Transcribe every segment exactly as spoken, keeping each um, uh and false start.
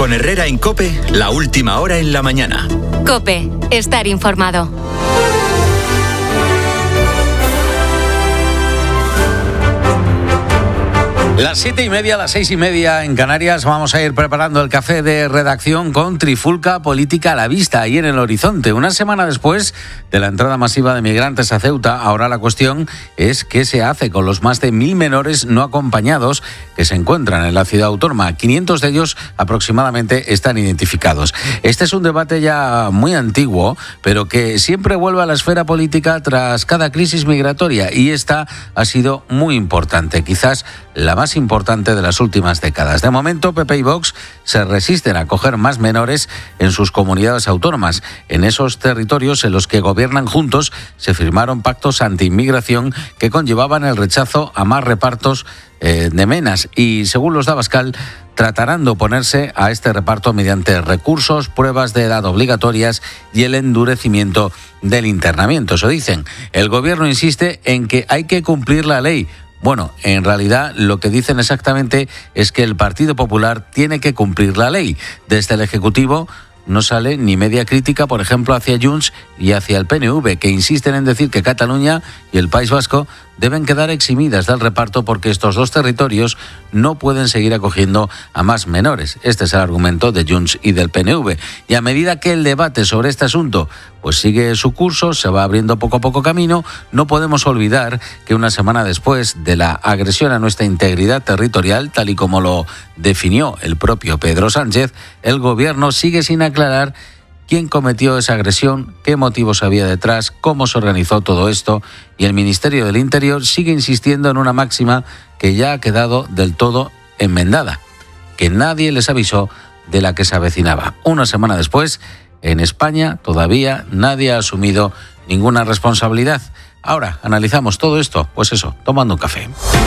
Con Herrera en COPE, la última hora en la mañana. COPE, estar informado. Las siete y media, las seis y media en Canarias, vamos a ir preparando el café de redacción con Trifulca Política a la vista y en el horizonte. Una semana después de la entrada masiva de migrantes a Ceuta, ahora la cuestión es qué se hace con los más de mil menores no acompañados que se encuentran en la ciudad autónoma. quinientos de ellos aproximadamente están identificados. Este es un debate ya muy antiguo, pero que siempre vuelve a la esfera política tras cada crisis migratoria, y esta ha sido muy importante, quizás la más importante de las últimas décadas. De momento, P P y Vox se resisten a acoger más menores en sus comunidades autónomas. En esos territorios en los que gobiernan juntos se firmaron pactos anti-inmigración que conllevaban el rechazo a más repartos eh, de menas y, según los de Abascal, tratarán de oponerse a este reparto mediante recursos, pruebas de edad obligatorias y el endurecimiento del internamiento. Eso dicen. El gobierno insiste en que hay que cumplir la ley. Bueno, en realidad lo que dicen exactamente es que el Partido Popular tiene que cumplir la ley. Desde el Ejecutivo no sale ni media crítica, por ejemplo, hacia Junts y hacia el P N V, que insisten en decir que Cataluña y el País Vasco deben quedar eximidas del reparto porque estos dos territorios no pueden seguir acogiendo a más menores. Este es el argumento de Junts y del P N V. Y a medida que el debate sobre este asunto pues sigue su curso, se va abriendo poco a poco camino, no podemos olvidar que una semana después de la agresión a nuestra integridad territorial, tal y como lo definió el propio Pedro Sánchez, el gobierno sigue sin aclarar quién cometió esa agresión, qué motivos había detrás, cómo se organizó todo esto, y el Ministerio del Interior sigue insistiendo en una máxima que ya ha quedado del todo enmendada, que nadie les avisó de la que se avecinaba. Una semana después, en España todavía nadie ha asumido ninguna responsabilidad. Ahora analizamos todo esto, pues eso, tomando un café.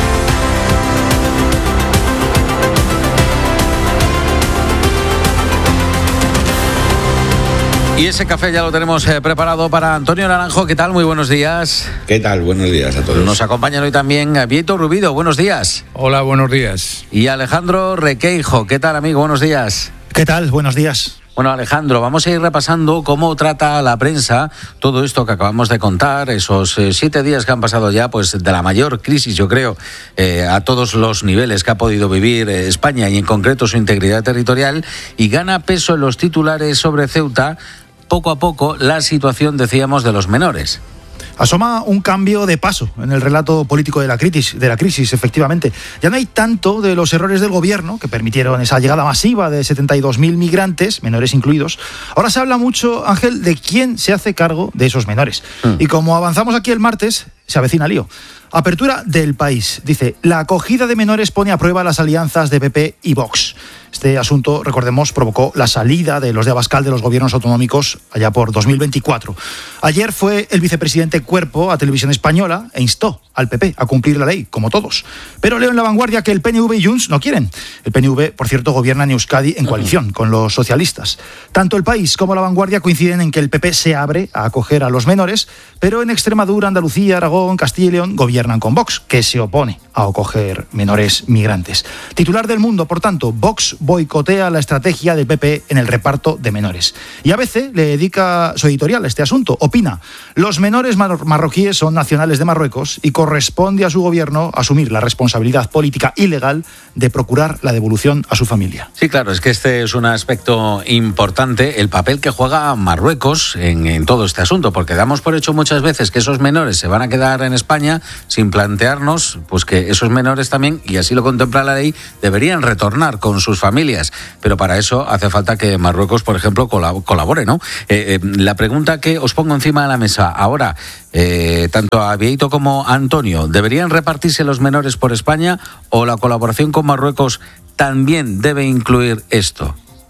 Y ese café ya lo tenemos eh, preparado para Antonio Naranjo. ¿Qué tal? Muy buenos días. ¿Qué tal? Buenos días a todos. Nos acompañan hoy también Vieito Rubido. Buenos días. Hola, buenos días. Y Alejandro Requeijo. ¿Qué tal, amigo? Buenos días. ¿Qué tal? Buenos días. Bueno, Alejandro, vamos a ir repasando cómo trata la prensa todo esto que acabamos de contar, esos eh, siete días que han pasado ya, pues de la mayor crisis, yo creo, eh, a todos los niveles que ha podido vivir eh, España y en concreto su integridad territorial, y gana peso en los titulares sobre Ceuta poco a poco la situación, decíamos, de los menores. Asoma un cambio de paso en el relato político de la crisis, de la crisis, efectivamente. Ya no hay tanto de los errores del gobierno que permitieron esa llegada masiva de setenta y dos mil migrantes, menores incluidos. Ahora se habla mucho, Ángel, de quién se hace cargo de esos menores. Mm. Y como avanzamos aquí el martes, se avecina lío. Apertura del País. Dice, la acogida de menores pone a prueba las alianzas de P P y Vox. Este asunto, recordemos, provocó la salida de los de Abascal de los gobiernos autonómicos allá por dos mil veinticuatro. Ayer fue el vicepresidente Cuerpo a Televisión Española e instó al P P a cumplir la ley, como todos. Pero leo en La Vanguardia que el P N V y Junts no quieren. El P N V, por cierto, gobierna en Euskadi en coalición con los socialistas. Tanto El País como La Vanguardia coinciden en que el P P se abre a acoger a los menores, pero en Extremadura, Andalucía, Aragón, Castilla y León gobiernan con Vox, que se opone a acoger menores migrantes. Titular del Mundo, por tanto, Vox boicotea la estrategia del P P en el reparto de menores. Y A B C le dedica su editorial a este asunto. Opina, los menores mar- marroquíes son nacionales de Marruecos y corresponde a su gobierno asumir la responsabilidad política y legal de procurar la devolución a su familia. Sí, claro, es que este es un aspecto importante, el papel que juega Marruecos en, en todo este asunto, porque damos por hecho muchas veces que esos menores se van a quedar en España sin plantearnos pues que esos menores también, y así lo contempla la ley, deberían retornar con sus familias. Pero para eso hace falta que Marruecos, por ejemplo, colabore, ¿no? Eh, eh, la pregunta que os pongo encima de la mesa ahora, eh, tanto a Vieito como a Antonio, ¿deberían repartirse los menores por España o la colaboración con Marruecos también debe incluir esto?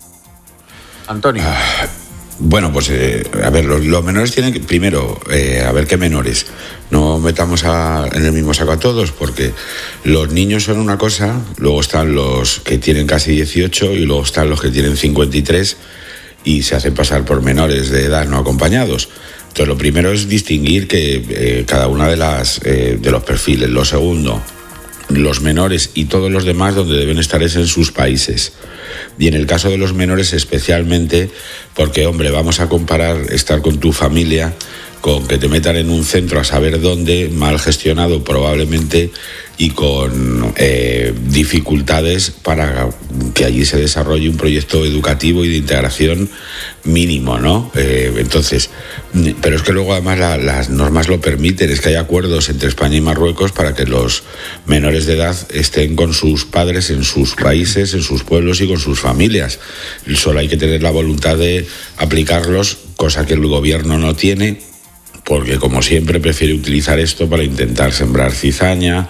Antonio. Ah, bueno, pues eh, a ver, los, los menores tienen que, primero, eh, a ver qué menores. No metamos a, en el mismo saco a todos, porque los niños son una cosa, luego están los que tienen casi dieciocho y luego están los que tienen cincuenta y tres y se hacen pasar por menores de edad no acompañados. Entonces, lo primero es distinguir que eh, cada una de las eh, de los perfiles. Lo segundo, los menores y todos los demás donde deben estar es en sus países. Y en el caso de los menores especialmente, porque, hombre, vamos a comparar estar con tu familia con que te metan en un centro a saber dónde, mal gestionado probablemente, y con eh, dificultades para que allí se desarrolle un proyecto educativo y de integración mínimo, ¿no? Eh, entonces, pero es que luego además la, las normas lo permiten, es que hay acuerdos entre España y Marruecos para que los menores de edad estén con sus padres en sus países, en sus pueblos y con sus familias. Solo hay que tener la voluntad de aplicarlos, cosa que el gobierno no tiene, porque como siempre prefiere utilizar esto para intentar sembrar cizaña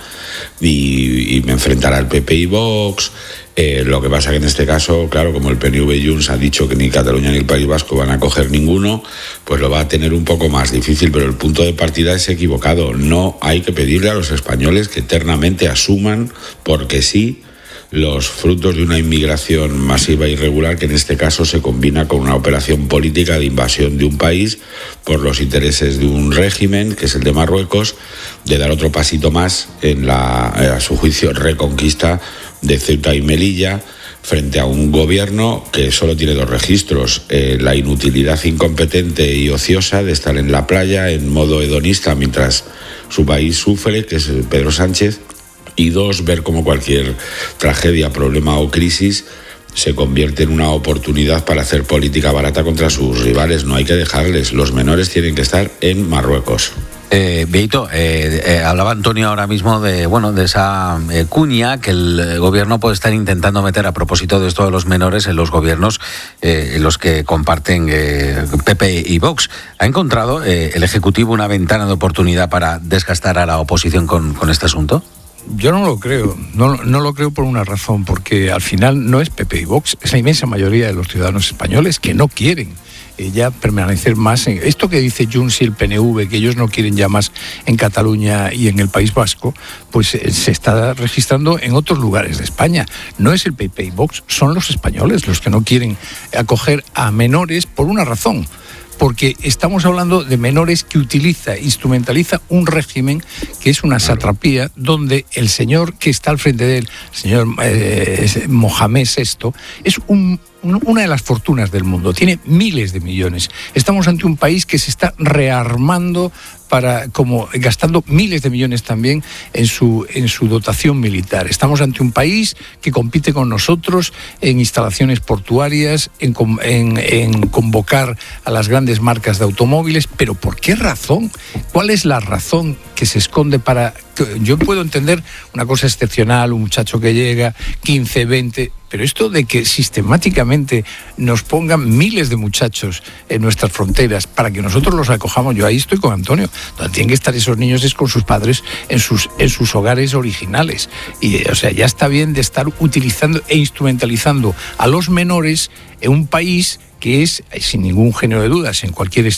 y, y enfrentar al P P y Vox. Eh, lo que pasa que en este caso, claro, como el P N V y Junts ha dicho que ni Cataluña ni el País Vasco van a coger ninguno, pues lo va a tener un poco más difícil, pero el punto de partida es equivocado. No hay que pedirle a los españoles que eternamente asuman, porque sí, los frutos de una inmigración masiva e irregular que en este caso se combina con una operación política de invasión de un país por los intereses de un régimen, que es el de Marruecos, de dar otro pasito más en la, a su juicio, reconquista de Ceuta y Melilla, frente a un gobierno que solo tiene dos registros: eh, la inutilidad incompetente y ociosa de estar en la playa en modo hedonista mientras su país sufre, que es Pedro Sánchez, y dos, ver cómo cualquier tragedia, problema o crisis se convierte en una oportunidad para hacer política barata contra sus rivales. No hay que dejarles, los menores tienen que estar en Marruecos. Eh, Bieito, eh, eh, hablaba Antonio ahora mismo de bueno de esa eh, cuña que el gobierno puede estar intentando meter a propósito de esto de los menores en los gobiernos eh, en los que comparten eh, P P y Vox. ¿Ha encontrado eh, el Ejecutivo una ventana de oportunidad para desgastar a la oposición con, con este asunto? Yo no lo creo, no, no lo creo por una razón, porque al final no es P P y Vox, es la inmensa mayoría de los ciudadanos españoles que no quieren eh, ya permanecer más en esto que dice Junts y el P N V, que ellos no quieren ya más en Cataluña y en el País Vasco, pues eh, se está registrando en otros lugares de España. No es el P P y Vox, son los españoles los que no quieren acoger a menores por una razón. Porque estamos hablando de menores que utiliza, instrumentaliza un régimen que es una satrapía, donde el señor que está al frente de él, el señor eh, Mohamed sexto, es un, una de las fortunas del mundo, tiene miles de millones. Estamos ante un país que se está rearmando, para como gastando miles de millones también en su en su dotación militar. Estamos ante un país que compite con nosotros en instalaciones portuarias, en, en, en convocar a las grandes marcas de automóviles, pero ¿por qué razón? ¿Cuál es la razón que se esconde para...? Yo puedo entender una cosa excepcional, un muchacho que llega, quince, veinte... Pero esto de que sistemáticamente nos pongan miles de muchachos en nuestras fronteras para que nosotros los acojamos, yo ahí estoy con Antonio. Donde tienen que estar esos niños es con sus padres en sus, en sus hogares originales. Y, o sea, ya está bien de estar utilizando e instrumentalizando a los menores en un país que es, sin ningún género de dudas, en cualquier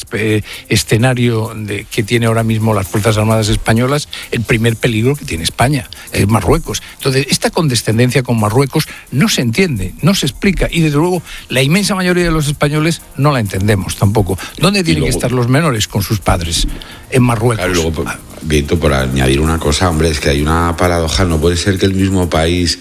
escenario de, que tiene ahora mismo las Fuerzas Armadas españolas, el primer peligro que tiene España, es Marruecos. Entonces, esta condescendencia con Marruecos no se entiende, no se explica, y desde luego la inmensa mayoría de los españoles no la entendemos tampoco. ¿Dónde tienen luego que estar los menores? Con sus padres, en Marruecos. Claro, luego, Vieito, por añadir una cosa, hombre, es que hay una paradoja, no puede ser que el mismo país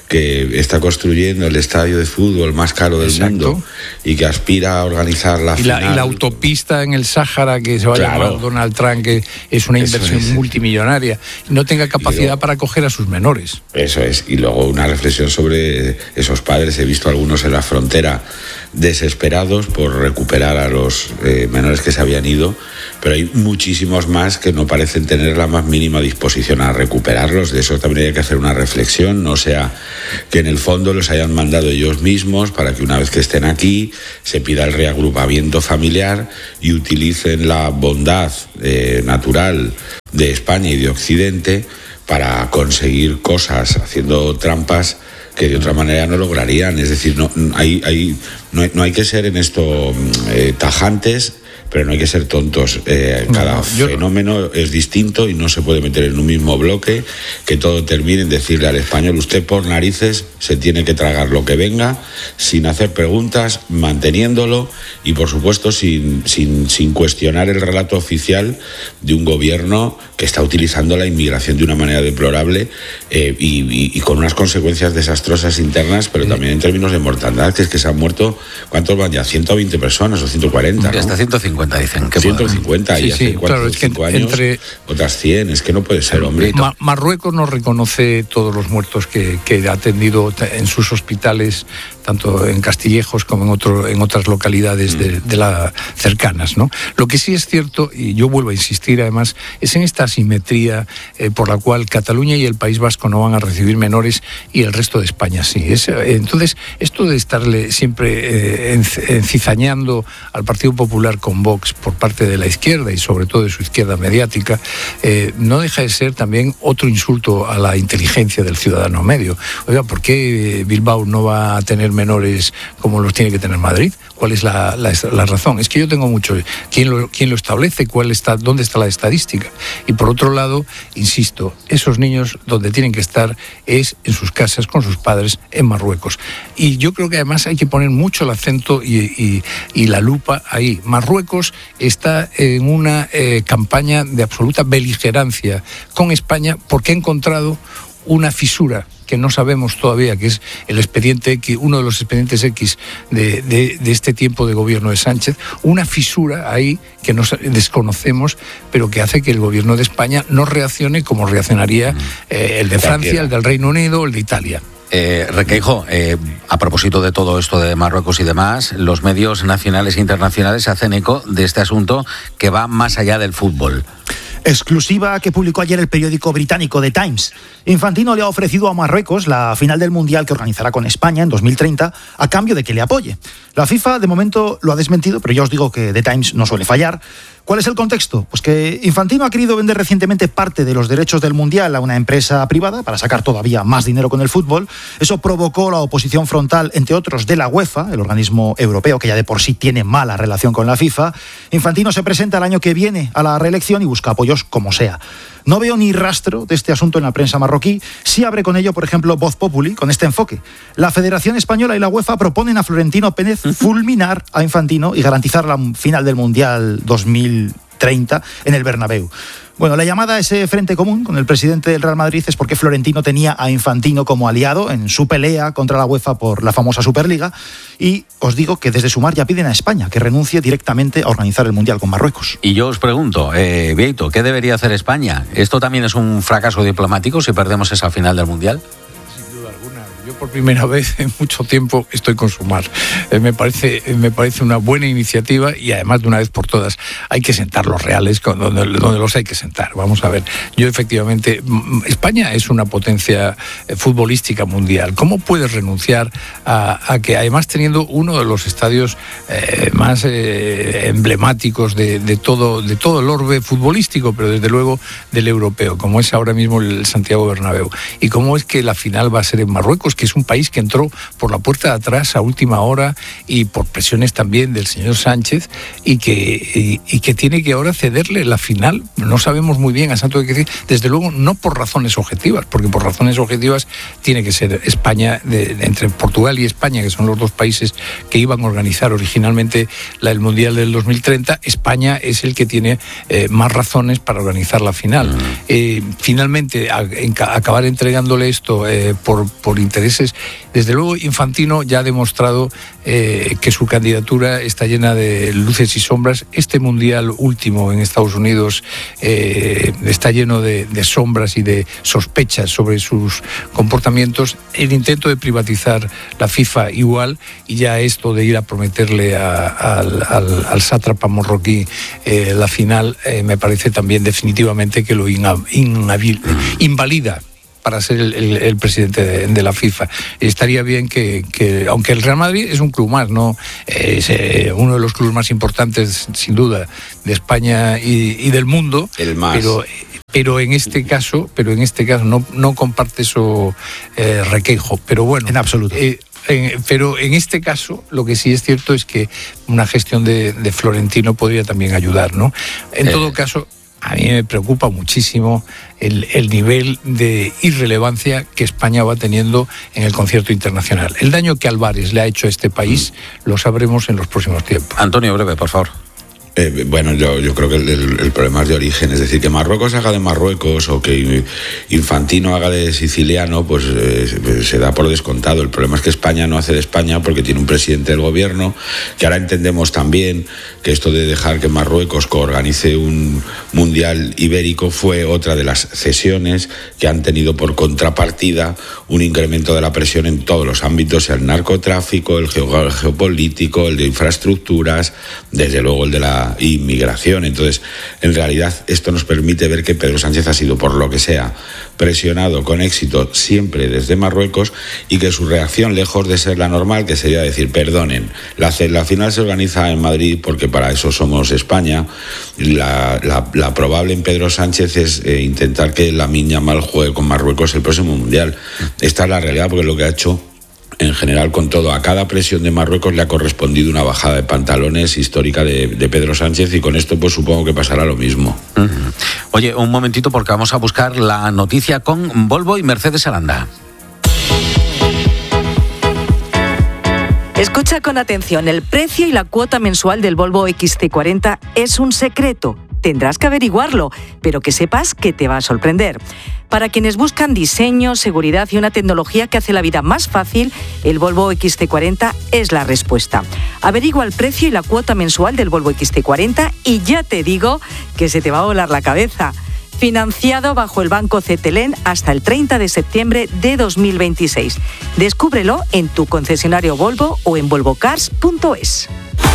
que está construyendo el estadio de fútbol más caro del Exacto. mundo y que aspira a organizar la y final. La, y la autopista en el Sáhara que se va claro. a llamar Donald Trump, que es una inversión es. multimillonaria, no tenga capacidad luego, para acoger a sus menores. Eso es. Y luego una reflexión sobre esos padres. He visto algunos en la frontera desesperados por recuperar a los eh, menores que se habían ido, pero hay muchísimos más que no parecen tener la más mínima disposición a recuperarlos. De eso también hay que hacer una reflexión, no sea que en el fondo los hayan mandado ellos mismos para que una vez que estén aquí se pida el reagrupamiento familiar y utilicen la bondad eh, natural de España y de Occidente para conseguir cosas haciendo trampas que de otra manera no lograrían. Es decir, no hay, hay, no hay, no hay que ser en esto eh, tajantes, pero no hay que ser tontos. Eh, cada no, yo... fenómeno es distinto y no se puede meter en un mismo bloque, que todo termine en decirle al español: usted por narices se tiene que tragar lo que venga, sin hacer preguntas, manteniéndolo y por supuesto sin, sin, sin cuestionar el relato oficial de un gobierno que está utilizando la inmigración de una manera deplorable eh, y, y, y con unas consecuencias desastrosas internas, pero también en términos de mortandad, que es que se han muerto, ¿cuántos van ya? ciento veinte personas o ciento cuarenta, ¿no? Hasta ciento cincuenta dicen. Que ciento cincuenta pueden. y sí, hace sí, cuatro claro, o es que cinco años entre... otras cien, es que no puede ser, hombre. Ma- Marruecos no reconoce todos los muertos que, que ha atendido en sus hospitales, tanto en Castillejos como en, otro, en otras localidades de, de la cercanas, ¿no? Lo que sí es cierto, y yo vuelvo a insistir además, es en esta asimetría eh, por la cual Cataluña y el País Vasco no van a recibir menores y el resto de España sí. Es, eh, entonces, esto de estarle siempre eh, encizañando al Partido Popular con Vox por parte de la izquierda y sobre todo de su izquierda mediática, eh, no deja de ser también otro insulto a la inteligencia del ciudadano medio. Oiga, ¿por qué Bilbao no va a tener menores como los tiene que tener Madrid? ¿Cuál es la, la, la razón? Es que yo tengo mucho... ¿Quién lo, quién lo establece? ¿Cuál está, ¿Dónde está la estadística? Y por otro lado, insisto, esos niños donde tienen que estar es en sus casas con sus padres en Marruecos. Y yo creo que además hay que poner mucho el acento y, y, y la lupa ahí. Marruecos está en una eh, campaña de absoluta beligerancia con España porque ha encontrado una fisura que no sabemos todavía, que es el expediente X, uno de los expedientes X de, de, de este tiempo de gobierno de Sánchez, una fisura ahí que nos desconocemos, pero que hace que el gobierno de España no reaccione como reaccionaría eh, el de Francia, el del Reino Unido, el de Italia. Eh, Requeijo, eh, a propósito de todo esto de Marruecos y demás, los medios nacionales e internacionales hacen eco de este asunto que va más allá del fútbol. Exclusiva que publicó ayer el periódico británico The Times. Infantino le ha ofrecido a Marruecos la final del Mundial que organizará con España en dos mil treinta a cambio de que le apoye. La FIFA de momento lo ha desmentido, pero ya os digo que The Times no suele fallar. ¿Cuál es el contexto? Pues que Infantino ha querido vender recientemente parte de los derechos del Mundial a una empresa privada para sacar todavía más dinero con el fútbol. Eso provocó la oposición frontal, entre otros, de la UEFA, el organismo europeo que ya de por sí tiene mala relación con la FIFA. Infantino se presenta el año que viene a la reelección y busca apoyos como sea. No veo ni rastro de este asunto en la prensa marroquí. Sí abre con ello, por ejemplo, Voz Populi, con este enfoque. La Federación Española y la UEFA proponen a Florentino Pérez fulminar a Infantino y garantizar la final del Mundial dos mil treinta en el Bernabéu. Bueno, la llamada a ese frente común con el presidente del Real Madrid es porque Florentino tenía a Infantino como aliado en su pelea contra la UEFA por la famosa Superliga, y os digo que desde Sumar ya piden a España que renuncie directamente a organizar el Mundial con Marruecos. Y yo os pregunto, eh, Vieito, ¿qué debería hacer España? ¿Esto también es un fracaso diplomático si perdemos esa final del Mundial? Yo por primera vez en mucho tiempo estoy con Sumar. Eh, me parece, me parece una buena iniciativa y además de una vez por todas hay que sentar los reales con donde, donde los hay que sentar. Vamos a ver, yo efectivamente, España es una potencia futbolística mundial. ¿Cómo puedes renunciar a, a que además teniendo uno de los estadios eh, más eh, emblemáticos de, de, todo, de todo el orbe futbolístico, pero desde luego del europeo, como es ahora mismo el Santiago Bernabéu? ¿Y cómo es que la final va a ser en Marruecos, que es un país que entró por la puerta de atrás a última hora y por presiones también del señor Sánchez y que, y, y que tiene que ahora cederle la final? No sabemos muy bien a santo de qué decir, desde luego no por razones objetivas, porque por razones objetivas tiene que ser España, de, de, entre Portugal y España, que son los dos países que iban a organizar originalmente la, el Mundial del dos mil treinta, España es el que tiene eh, más razones para organizar la final. Mm. Eh, finalmente, a, en, a acabar entregándole esto eh, por, por interés. Desde luego, Infantino ya ha demostrado eh, que su candidatura está llena de luces y sombras. Este mundial último en Estados Unidos eh, está lleno de, de sombras y de sospechas sobre sus comportamientos. El intento de privatizar la FIFA igual, y ya esto de ir a prometerle a, a, al, al, al sátrapa marroquí eh, la final, eh, me parece también definitivamente que lo ina, inhabil, invalida para ser el, el, el presidente de, de la FIFA. Estaría bien que, que, aunque el Real Madrid es un club más, ¿no? Es eh, uno de los clubes más importantes, sin duda, de España y, y del mundo. El más. Pero, pero en este caso, pero en este caso no, no comparte eso, eh, Requeijo. Pero bueno, en absoluto. Eh, en, pero en este caso lo que sí es cierto es que una gestión de, de Florentino podría también ayudar, ¿no? En eh. todo caso, a mí me preocupa muchísimo el, el nivel de irrelevancia que España va teniendo en el concierto internacional. El daño que Álvarez le ha hecho a este país lo sabremos en los próximos tiempos. Antonio, breve, por favor. Eh, bueno, yo, yo creo que el, el, el problema es de origen, es decir, que Marruecos haga de Marruecos o que Infantino haga de siciliano, pues eh, se da por descontado. El problema es que España no hace de España porque tiene un presidente del gobierno, que ahora entendemos también que esto de dejar que Marruecos coorganice un mundial ibérico fue otra de las cesiones que han tenido por contrapartida un incremento de la presión en todos los ámbitos, sea el narcotráfico, el, geo, el geopolítico, el de infraestructuras, desde luego el de la inmigración. Entonces, en realidad, esto nos permite ver que Pedro Sánchez ha sido, por lo que sea, presionado con éxito siempre desde Marruecos y que su reacción, lejos de ser la normal, que sería decir, perdonen, la, la final se organiza en Madrid porque para eso somos España, la, la, la probable en Pedro Sánchez es eh, intentar que Lamine Yamal juegue con Marruecos el próximo Mundial. Esta es la realidad, porque lo que ha hecho en general con todo, a cada presión de Marruecos le ha correspondido una bajada de pantalones histórica de, de Pedro Sánchez, y con esto pues supongo que pasará lo mismo. Uh-huh. Oye, un momentito porque vamos a buscar la noticia con Volvo y Mercedes Aranda. Escucha con atención, el precio y la cuota mensual del Volvo equis ce cuarenta es un secreto. Tendrás que averiguarlo, pero que sepas que te va a sorprender. Para quienes buscan diseño, seguridad y una tecnología que hace la vida más fácil, el Volvo equis ce cuarenta es la respuesta. Averigua el precio y la cuota mensual del Volvo equis ce cuarenta y ya te digo que se te va a volar la cabeza. Financiado bajo el Banco Cetelem hasta el treinta de septiembre de dos mil veintiséis. Descúbrelo en tu concesionario Volvo o en volvo cars punto es.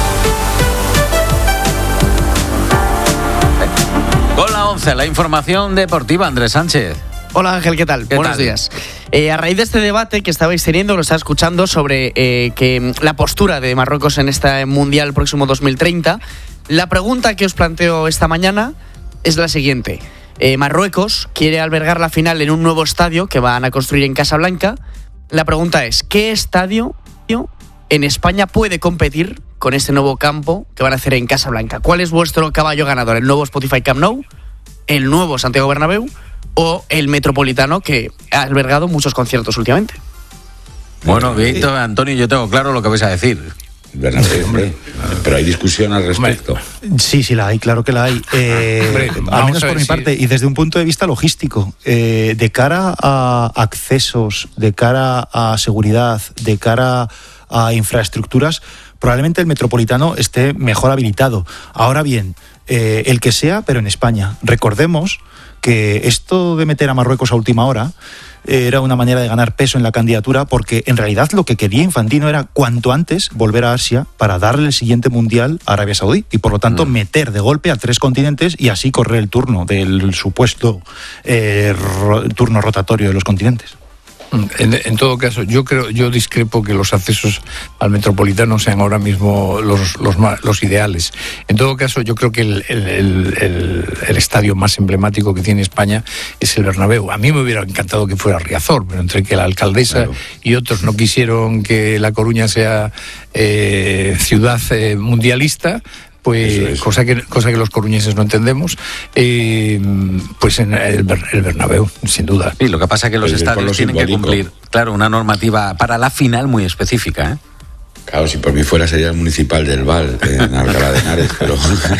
Con la once, la información deportiva, Andrés Sánchez. Hola Ángel, ¿qué tal? ¿Qué Buenos tal? días. Eh, a raíz de este debate que estabais teniendo, lo estaba escuchando sobre eh, que la postura de Marruecos en este Mundial próximo dos mil treinta, la pregunta que os planteo esta mañana es la siguiente. Eh, Marruecos quiere albergar la final en un nuevo estadio que van a construir en Casablanca. La pregunta es, ¿qué estadio en España puede competir con este nuevo campo que van a hacer en Casablanca? ¿Cuál es vuestro caballo ganador? ¿El nuevo Spotify Camp Nou? ¿El nuevo Santiago Bernabéu? ¿O el Metropolitano, que ha albergado muchos conciertos últimamente? Bueno, Víctor, Antonio, yo tengo claro lo que vais a decir. Bernabéu, hombre. Pero hay discusión al respecto. Sí, sí la hay, claro que la hay. Eh, hombre, al menos por mi parte, y desde un punto de vista logístico, eh, de cara a accesos, de cara a seguridad, de cara a infraestructuras, probablemente el Metropolitano esté mejor habilitado. Ahora bien, eh, el que sea, pero en España. Recordemos que esto de meter a Marruecos a última hora eh, era una manera de ganar peso en la candidatura, porque en realidad lo que quería Infantino era cuanto antes volver a Asia para darle el siguiente mundial a Arabia Saudí y por lo tanto mm. meter de golpe a tres continentes y así correr el turno del supuesto eh, ro- turno rotatorio de los continentes. En, en todo caso, yo creo, yo discrepo que los accesos al Metropolitano sean ahora mismo los, los, los ideales. En todo caso, yo creo que el, el, el, el estadio más emblemático que tiene España es el Bernabéu. A mí me hubiera encantado que fuera Riazor, pero entre que la alcaldesa claro. y otros no quisieron que La Coruña sea eh, ciudad eh, mundialista, pues cosa que cosa que los coruñeses no entendemos, eh, pues en el, el Bernabéu, sin duda. Y lo que pasa es que los Pero estadios lo tienen simbólico. que cumplir, claro, una normativa para la final muy específica, ¿eh? Claro, si por mí fuera sería el municipal del Val, en Alcalá de Henares, pero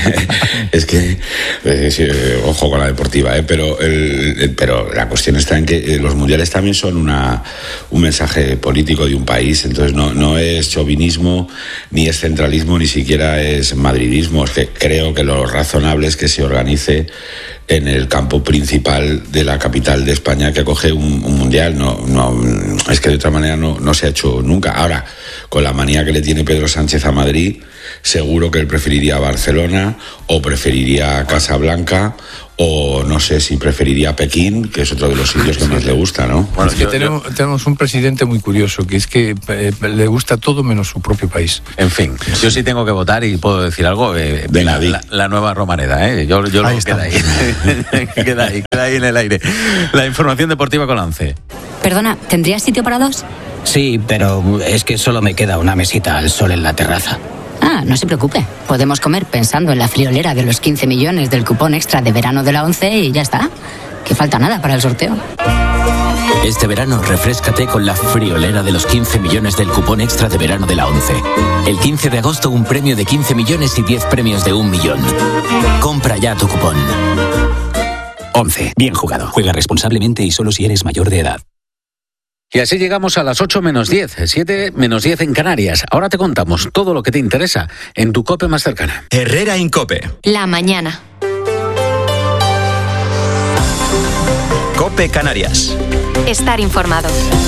es que, eh, sí, ojo con la deportiva, ¿eh? pero, el, el, pero la cuestión está en que los mundiales también son una, un mensaje político de un país, entonces no, no es chauvinismo, ni es centralismo, ni siquiera es madridismo, es que creo que lo razonable es que se organice en el campo principal de la capital de España que acoge un, un mundial. No, no, es que de otra manera no, no se ha hecho nunca. Ahora, con la manía que le tiene Pedro Sánchez a Madrid, seguro que él preferiría Barcelona o preferiría Casablanca o no sé si preferiría Pekín, que es otro de los sitios que más le gusta, ¿no? Bueno, es que tenemos, tenemos un presidente muy curioso, que es que eh, le gusta todo menos su propio país. En fin, yo sí tengo que votar y puedo decir algo. Eh, de la, la, la nueva Romareda, ¿eh? Yo, yo ahí lo queda ahí. queda ahí, queda ahí en el aire. La información deportiva con la once. Perdona, ¿tendrías sitio para dos? Sí, pero es que solo me queda una mesita al sol en la terraza. Ah, no se preocupe. Podemos comer pensando en la friolera de los quince millones del cupón extra de verano de la ONCE y ya está. Que falta nada para el sorteo. Este verano, refréscate con la friolera de los quince millones del cupón extra de verano de la ONCE. El quince de agosto, un premio de quince millones y diez premios de un millón. Compra ya tu cupón. ONCE. Bien jugado. Juega responsablemente y solo si eres mayor de edad. Y así llegamos a las ocho menos diez, siete menos diez en Canarias. Ahora te contamos todo lo que te interesa en tu COPE más cercana. Herrera Incope. La mañana. COPE Canarias. Estar informado.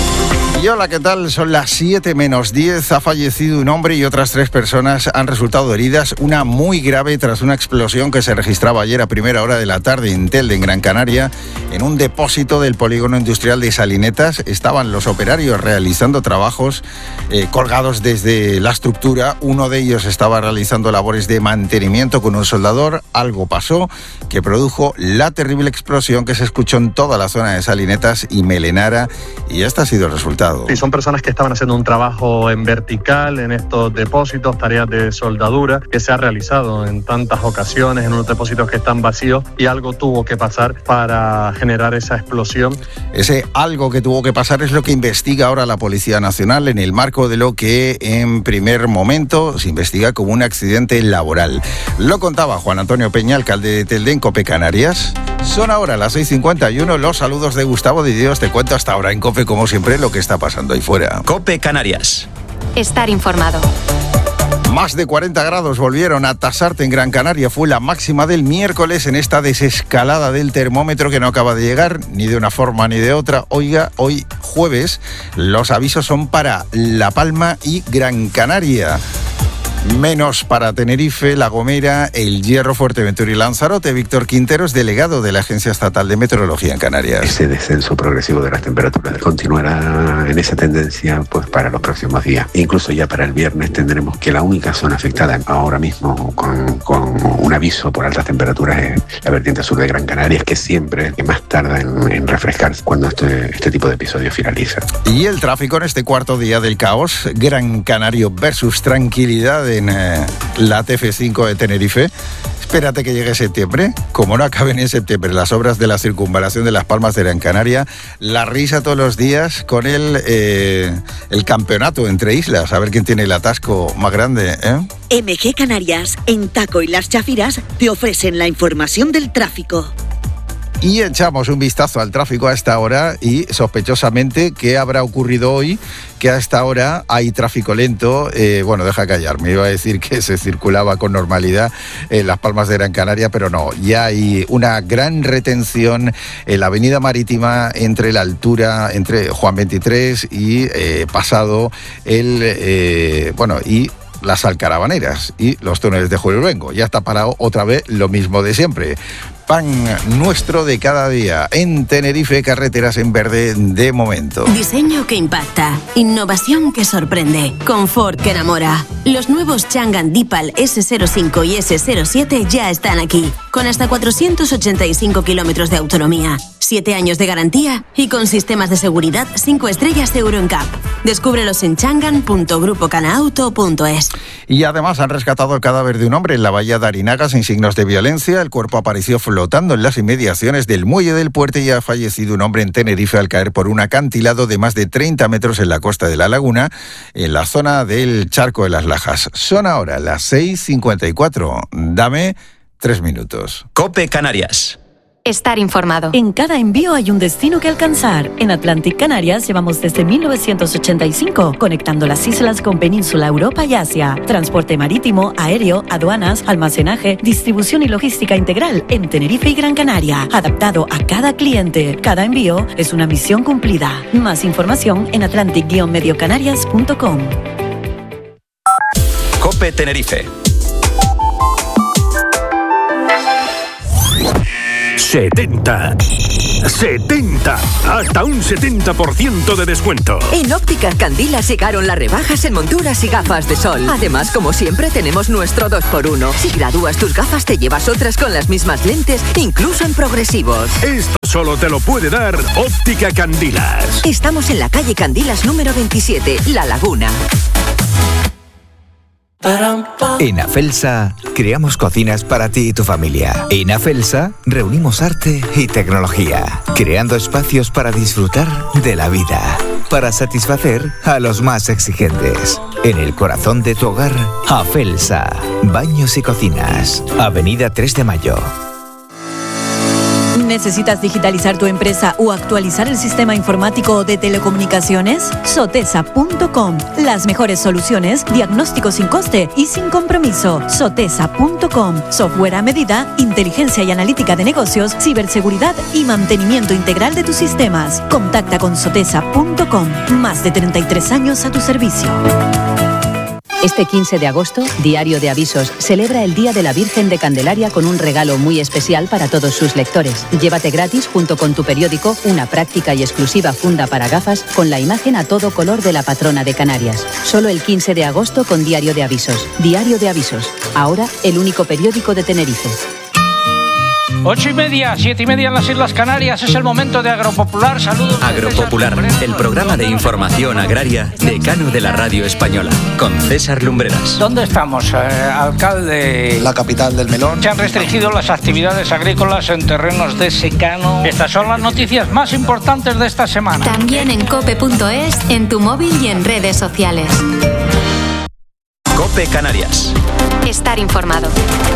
Y hola, ¿qué tal? Son las siete menos diez. Ha fallecido un hombre y otras tres personas han resultado heridas, una muy grave tras una explosión que se registraba ayer a primera hora de la tarde en Telde, en Gran Canaria, en un depósito del polígono industrial de Salinetas. Estaban los operarios realizando trabajos eh, colgados desde la estructura. Uno de ellos estaba realizando labores de mantenimiento con un soldador. Algo pasó que produjo la terrible explosión que se escuchó en toda la zona de Salinetas y Melenara, y este ha sido el resultado. Sí, son personas que estaban haciendo un trabajo en vertical en estos depósitos, tareas de soldadura que se ha realizado en tantas ocasiones en unos depósitos que están vacíos, y algo tuvo que pasar para generar esa explosión. Ese algo que tuvo que pasar es lo que investiga ahora la Policía Nacional en el marco de lo que en primer momento se investiga como un accidente laboral. Lo contaba Juan Antonio Peña, alcalde de Telde, en COPE Canarias. Son ahora las seis cincuenta y uno, los saludos de Gustavo de Dios. Te cuento hasta ahora en COPE, como siempre, lo que está pasando ahí fuera. COPE Canarias. Estar informado. Más de cuarenta grados volvieron a tasarte en Gran Canaria. Fue la máxima del miércoles en esta desescalada del termómetro que no acaba de llegar, ni de una forma ni de otra. Oiga, hoy jueves, los avisos son para La Palma y Gran Canaria. Menos para Tenerife, La Gomera, El Hierro, Fuerteventura y Lanzarote. Víctor Quintero es delegado de la Agencia Estatal de Meteorología en Canarias. Ese descenso progresivo de las temperaturas continuará en esa tendencia pues para los próximos días. Incluso ya para el viernes tendremos que la única zona afectada ahora mismo con, con un aviso por altas temperaturas es la vertiente sur de Gran Canaria, que siempre que más tarda en, en refrescarse cuando este, este tipo de episodios finaliza. Y el tráfico en este cuarto día del caos, Gran Canario versus tranquilidad en eh, la T F cinco de Tenerife. Espérate que llegue septiembre. Como no acaben en septiembre las obras de la circunvalación de Las Palmas de Gran Canaria, la risa todos los días con el, eh, el campeonato entre islas, a ver quién tiene el atasco más grande, ¿eh? M G Canarias, en Taco y Las Chafiras, te ofrecen la información del tráfico. Y echamos un vistazo al tráfico a esta hora y, sospechosamente, ¿qué habrá ocurrido hoy? Que a esta hora hay tráfico lento. Eh, bueno, deja callar, me iba a decir que se circulaba con normalidad en Las Palmas de Gran Canaria, pero no, ya hay una gran retención en la avenida marítima entre la altura, entre Juan veintitrés y eh, pasado el, eh, bueno, y las Alcaravaneras y los túneles de Julio Luengo. Ya está parado otra vez lo mismo de siempre. Pan nuestro de cada día. En Tenerife, carreteras en verde de momento. Diseño que impacta, innovación que sorprende, confort que enamora. Los nuevos Changan Deepal ese cero cinco y ese cero siete ya están aquí, con hasta cuatrocientos ochenta y cinco kilómetros de autonomía, siete años de garantía y con sistemas de seguridad cinco estrellas Euro N C A P. Descúbrelos en changan punto grupo canauto punto es. Y además han rescatado el cadáver de un hombre en la bahía de Arinaga sin signos de violencia. El cuerpo apareció flotando en las inmediaciones del muelle del puerto y ha fallecido un hombre en Tenerife al caer por un acantilado de más de treinta metros en la costa de la laguna, en la zona del Charco de las Lajas. Son ahora las seis cincuenta y cuatro. Dame tres minutos. COPE Canarias. Estar informado. En cada envío hay un destino que alcanzar. En Atlantic Canarias llevamos desde mil novecientos ochenta y cinco, conectando las islas con Península, Europa y Asia. Transporte marítimo, aéreo, aduanas, almacenaje, distribución y logística integral en Tenerife y Gran Canaria. Adaptado a cada cliente. Cada envío es una misión cumplida. Más información en atlantic guion medio canarias punto com. COPE Tenerife. setenta. setenta. Hasta un setenta por ciento de descuento. En Ópticas Candilas llegaron las rebajas en monturas y gafas de sol. Además, como siempre, tenemos nuestro dos por uno. Si gradúas tus gafas, te llevas otras con las mismas lentes, incluso en progresivos. Estos solo te lo puede dar Óptica Candilas. Estamos en la calle Candilas número veintisiete, La Laguna. En Afelsa creamos cocinas para ti y tu familia. En Afelsa reunimos arte y tecnología, creando espacios para disfrutar de la vida, para satisfacer a los más exigentes. En el corazón de tu hogar, Afelsa, baños y cocinas, Avenida tres de Mayo. ¿Necesitas digitalizar tu empresa o actualizar el sistema informático de telecomunicaciones? Sotesa punto com. Las mejores soluciones, diagnóstico sin coste y sin compromiso. Sotesa punto com. Software a medida, inteligencia y analítica de negocios, ciberseguridad y mantenimiento integral de tus sistemas. Contacta con Sotesa punto com. Más de treinta y tres años a tu servicio. Este quince de agosto, Diario de Avisos celebra el Día de la Virgen de Candelaria con un regalo muy especial para todos sus lectores. Llévate gratis, junto con tu periódico, una práctica y exclusiva funda para gafas con la imagen a todo color de la patrona de Canarias. Solo el quince de agosto con Diario de Avisos. Diario de Avisos. Ahora, el único periódico de Tenerife. Ocho y media, siete y media en las Islas Canarias. Es el momento de Agropopular. Saludos. Agropopular, el programa de información agraria decano de la radio española, con César Lumbreras. ¿Dónde estamos, eh, alcalde? La capital del melón. Se han restringido las actividades agrícolas en terrenos de secano. Estas son las noticias más importantes de esta semana. También en cope punto es, en tu móvil y en redes sociales. COPE Canarias. Estar informado.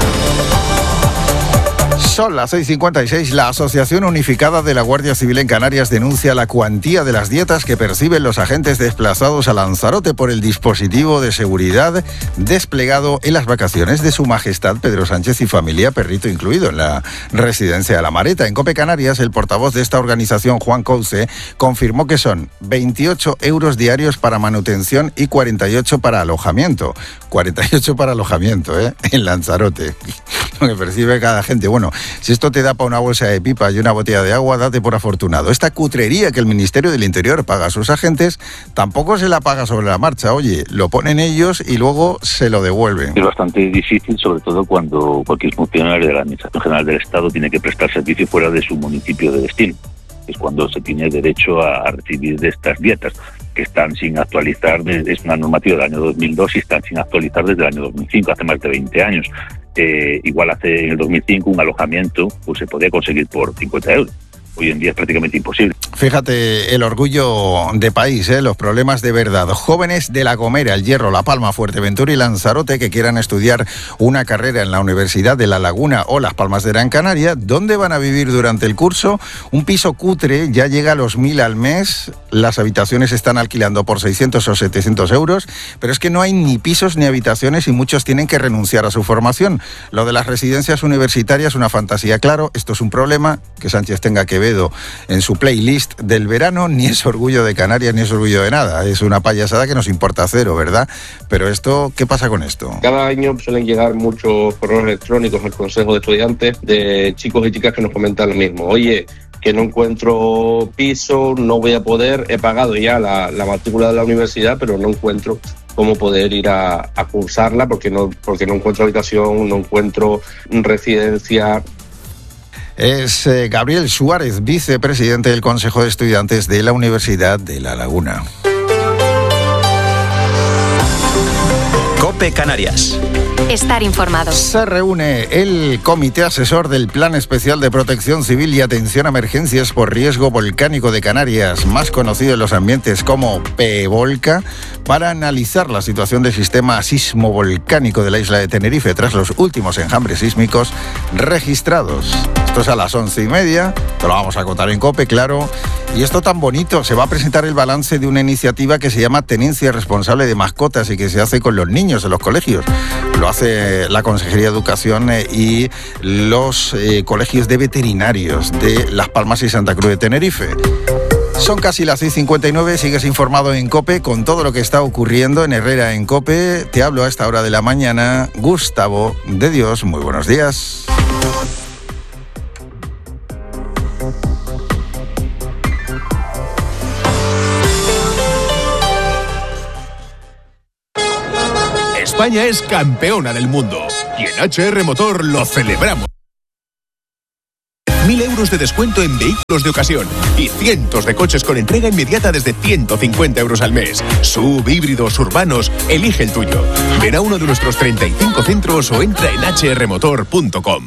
Son las seis cincuenta y seis. La Asociación Unificada de la Guardia Civil en Canarias denuncia la cuantía de las dietas que perciben los agentes desplazados a Lanzarote por el dispositivo de seguridad desplegado en las vacaciones de Su Majestad Pedro Sánchez y familia, perrito incluido, en la residencia de La Mareta. En COPE Canarias, el portavoz de esta organización, Juan Couce, confirmó que son veintiocho euros diarios para manutención y cuarenta y ocho para alojamiento. cuarenta y ocho para alojamiento, ¿eh? En Lanzarote. Lo que percibe cada gente. Bueno, si esto te da para una bolsa de pipa y una botella de agua, date por afortunado. Esta cutrería que el Ministerio del Interior paga a sus agentes, tampoco se la paga sobre la marcha. Oye, lo ponen ellos y luego se lo devuelven. Es bastante difícil, sobre todo cuando cualquier funcionario de la Administración General del Estado tiene que prestar servicio fuera de su municipio de destino. Es cuando se tiene derecho a recibir de estas dietas, que están sin actualizar. Es una normativa del año dos mil dos y están sin actualizar desde el año dos mil cinco, hace más de veinte años. Eh, igual hace en el dos mil cinco un alojamiento pues se podía conseguir por cincuenta euros. Hoy en día es prácticamente imposible. Fíjate el orgullo de país, ¿eh? Los problemas de verdad. Jóvenes de La Gomera, El Hierro, La Palma, Fuerteventura y Lanzarote que quieran estudiar una carrera en la Universidad de La Laguna o Las Palmas de Gran Canaria, ¿dónde van a vivir durante el curso? Un piso cutre ya llega a los mil al mes. Las habitaciones están alquilando por seiscientos o setecientos euros, pero es que no hay ni pisos ni habitaciones y muchos tienen que renunciar a su formación. Lo de las residencias universitarias es una fantasía, claro. Esto es un problema que Sánchez tenga que ver en su playlist del verano. Ni es orgullo de Canarias ni es orgullo de nada, es una payasada que nos importa cero, ¿verdad? Pero esto, ¿qué pasa con esto? Cada año suelen llegar muchos correos electrónicos al Consejo de Estudiantes de chicos y chicas que nos comentan lo mismo. Oye, que no encuentro piso, no voy a poder, he pagado ya la, la matrícula de la universidad, pero no encuentro cómo poder ir a, a cursarla porque no, porque no encuentro habitación, no encuentro residencia. Es eh, Gabriel Suárez, vicepresidente del Consejo de Estudiantes de la Universidad de La Laguna. COPE Canarias. Estar informado. Se reúne el Comité Asesor del Plan Especial de Protección Civil y Atención a Emergencias por Riesgo Volcánico de Canarias, más conocido en los ambientes como PEVOLCA, para analizar la situación del sistema sismovolcánico de la isla de Tenerife tras los últimos enjambres sísmicos registrados. Esto es a las once y media, te lo vamos a contar en COPE, claro. Y esto tan bonito, se va a presentar el balance de una iniciativa que se llama Tenencia Responsable de Mascotas y que se hace con los niños en los colegios. Lo hace la Consejería de Educación y los eh, colegios de veterinarios de Las Palmas y Santa Cruz de Tenerife. Son casi las seis cincuenta y nueve, sigues informado en COPE con todo lo que está ocurriendo en Herrera en COPE. Te hablo a esta hora de la mañana, Gustavo de Dios, muy buenos días. España es campeona del mundo y en H R Motor lo celebramos. mil euros de descuento en vehículos de ocasión y cientos de coches con entrega inmediata desde ciento cincuenta euros al mes. Sub, híbridos, urbanos, elige el tuyo. Ven a uno de nuestros treinta y cinco centros o entra en h r motor punto com.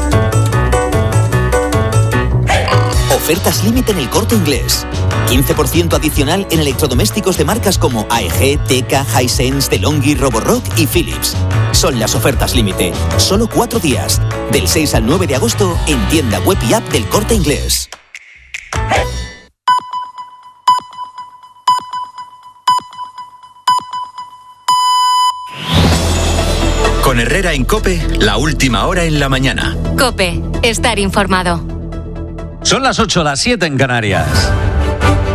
Ofertas límite en El Corte Inglés. quince por ciento adicional en electrodomésticos de marcas como A E G, Teka, Hisense, DeLonghi, Roborock y Philips. Son las ofertas límite. Solo cuatro días. Del seis al nueve de agosto en tienda web y app del Corte Inglés. Con Herrera en COPE, la última hora en la mañana. COPE, estar informado. Son las ocho, las siete en Canarias.